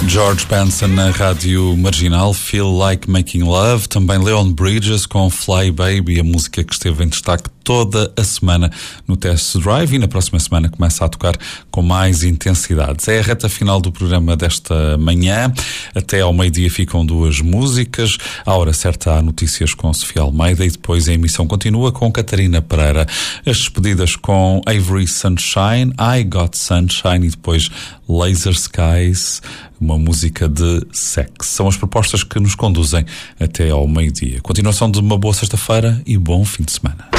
George Benson na Rádio Marginal, Feel Like Making Love. Também Leon Bridges com Fly Baby, a música que esteve em destaque toda a semana no Test Drive, e na próxima semana começa a tocar com mais intensidade. É a reta final do programa desta manhã. Até ao meio-dia ficam duas músicas. À hora certa há notícias com Sofia Almeida e depois a emissão continua com Catarina Pereira. As despedidas com Avery Sunshine, I Got Sunshine, e depois Laser Skies, uma música de sexo. São as propostas que nos conduzem até ao meio-dia. Continuação de uma boa sexta-feira e bom fim de semana.